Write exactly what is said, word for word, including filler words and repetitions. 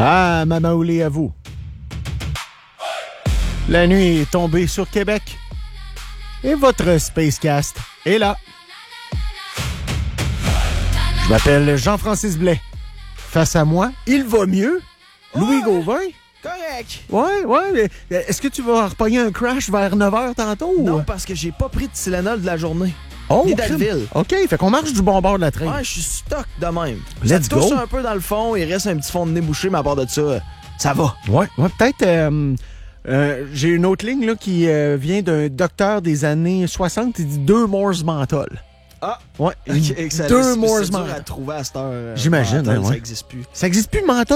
Ah, Mamaoulé à vous. La nuit est tombée sur Québec. Et votre Spacecast est là. Je m'appelle Jean-Francis Blais. Face à moi, il va mieux. Louis Ouais. Gauvin. Correct. Ouais, ouais. Mais est-ce que tu vas repogner un crash vers neuf heures tantôt? Non, ou... parce que j'ai pas pris de Tylenol de la journée. oh, ni crime. d'Advil. OK, fait qu'on marche du bon bord de la traîne. Ouais, je suis stock de même. Let's ça touche go. un peu dans le fond, il reste un petit fond de nez bouché, mais à part de ça, ça va. Ouais, ouais, peut-être... euh, euh, j'ai une autre ligne là, qui euh, vient d'un docteur des années soixante. Il dit deux Morse menthol. Ah! Ouais, Okay, excellent. deux C'est- Morse C'est dur menthol. à trouver à cette heure. J'imagine, menthol, hein, ouais. Ça n'existe plus. Ça existe plus, menthol?